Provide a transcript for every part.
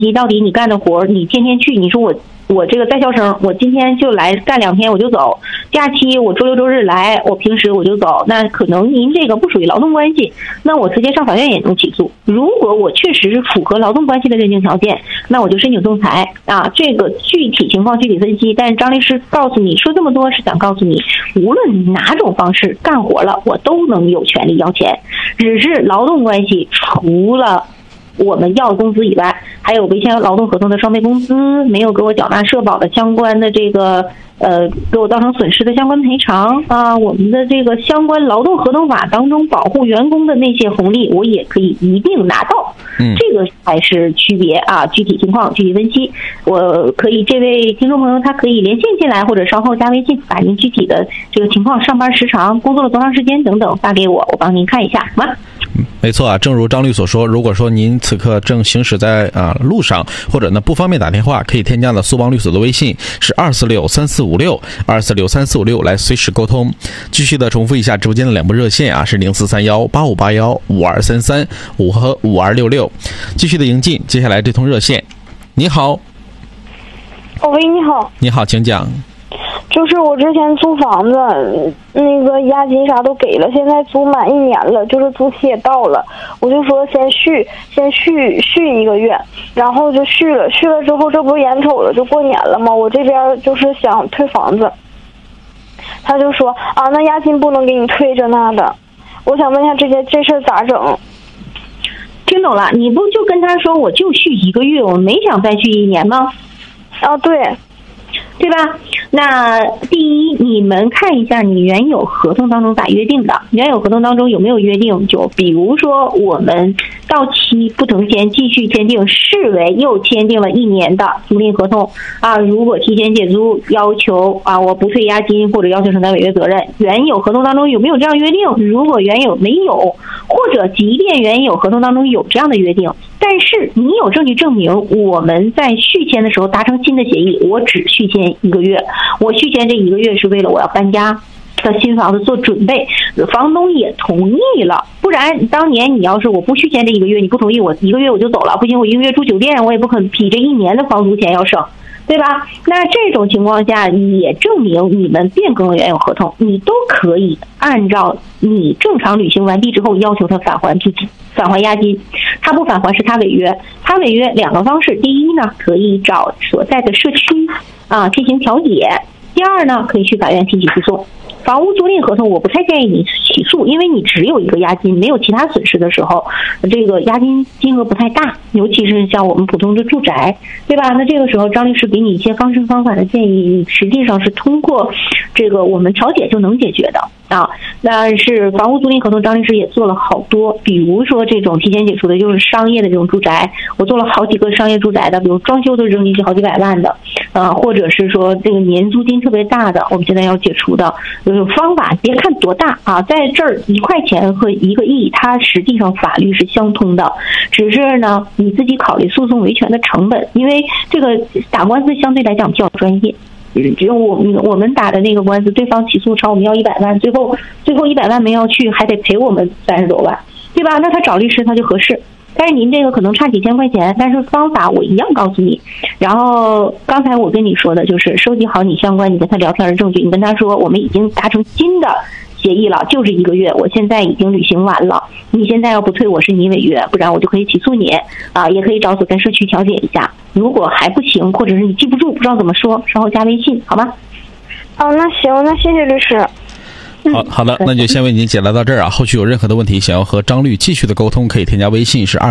你到底你干的活，你天天去，你说我这个在校生，我今天就来干2天我就走，假期我周六周日来，我平时我就走，那可能您这个不属于劳动关系，那我直接上法院也能起诉。如果我确实是符合劳动关系的认定条件，那我就申请仲裁啊。这个具体情况具体分析，但是张律师告诉你说这么多是想告诉你，无论你哪种方式干活了，我都能有权利要钱，只是劳动关系除了我们要工资以外，还有违签劳动合同的双倍工资，没有给我缴纳社保的相关的这个给我造成损失的相关赔偿啊，我们的这个相关劳动合同法当中保护员工的那些红利，我也可以一并拿到。这个才是区别啊，具体情况具体分析，我可以这位听众朋友他可以连线进来，或者稍后加微信，把您具体的这个情况、上班时长、工作了多长时间等等发给我，我帮您看一下，好吗？ 没错啊，正如张律所说，如果说您此刻正行驶在路上，或者呢不方便打电话，可以添加的苏邦律所的微信是2463456，2463456来随时沟通。继续的重复一下直播间的2部热线啊，是043185815233-5和5266。继续的迎进接下来这通热线。你好。 喂，你好。 你好，请讲。 就是我之前租房子，那个押金啥都给了，现在租满1年了，就是租期也到了，我就说先续1个月，然后就续了之后，这不是眼瞅了就过年了吗？我这边就是想退房子，他就说啊，那押金不能给你退这那的，我想问一下这事儿咋整？ 听懂了，你不就跟他说我就续1个月，我没想再续1年吗？ 啊，对吧？那第一，你们看一下你原有合同当中咋约定的，原有合同当中有没有约定，就比如说我们到期不承签继续签订，视为又签订了1年的租赁合同啊。如果提前解租要求啊我不退押金或者要求承担违约责任，原有合同当中有没有这样约定？如果原有没有，或者即便原有合同当中有这样的约定，但是你有证据证明我们在续签的时候达成新的协议，我只续签1个月，我续签这1个月是为了我要搬家的新房子做准备，房东也同意了，不然当年你要是我不续签这1个月，你不同意我1个月我就走了，不行我1个月住酒店，我也不可能比这1年的房租钱要省，对吧？那这种情况下也证明你们变更了原有合同，你都可以按照你正常履行完毕之后要求他返还押金，他不返还是他违约。他违约2个方式，第一呢，可以找所在的社区进行调解，第二呢，可以去法院提起诉讼。房屋租赁合同我不太建议你起诉，因为你只有1个押金，没有其他损失的时候，这个押金金额不太大，尤其是像我们普通的住宅，对吧？那这个时候张律师给你一些方式方法的建议，你实际上是通过这个我们调解就能解决的啊。但是房屋租赁合同张律师也做了好多，比如说这种提前解除的就是商业的这种住宅，我做了好几个商业住宅的，比如装修都扔进去好几百万的或者是说这个年租金特别大的，我们现在要解除的。方法别看多大啊，在这儿1块钱和1个亿，它实际上法律是相通的，只是呢你自己考虑诉讼维权的成本，因为这个打官司相对来讲比较专业。只有我们打的那个官司，对方起诉朝我们要100万，最后100万没要去，还得赔我们30多万，对吧？那他找律师他就合适。但是您这个可能差几千块钱，但是方法我一样告诉你。然后刚才我跟你说的就是收集好你相关你跟他聊天的证据，你跟他说我们已经达成新的协议了，就是1个月，我现在已经履行完了，你现在要不退我是你违约，不然我就可以起诉你也可以找所在社区调解一下。如果还不行，或者是你记不住不知道怎么说，稍后加微信好吗？ 那行，那谢谢律师。 好的，那就先为您解答到这儿啊。后续有任何的问题想要和张律继续的沟通，可以添加微信是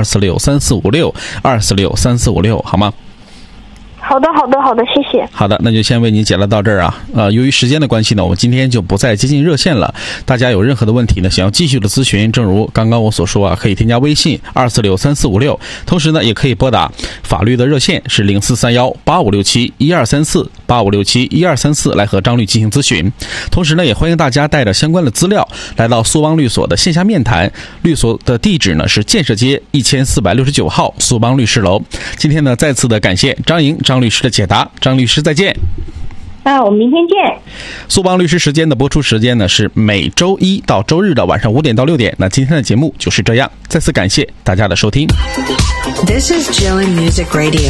2463456，2463456，好吗？ 好的，谢谢。 好的，那就先为您解答到这儿啊。由于时间的关系呢，我们今天就不再接进热线了。大家有任何的问题呢，想要继续的咨询，正如刚刚我所说啊，可以添加微信2463456，同时呢，也可以拨打法律的热线是043185671234，85671234来和张律进行咨询。同时呢，也欢迎大家带着相关的资料来到苏邦律所的线下面谈。律所的地址呢是建设街1469号苏邦律师楼。今天呢，再次的感谢张律师的解答，张律师再见。 我们明天见。 苏邦律师时间的播出时间呢是每周1到周日的晚上5点到6点。那今天的节目就是这样，再次感谢大家的收听。 This is Jill and Music Radio.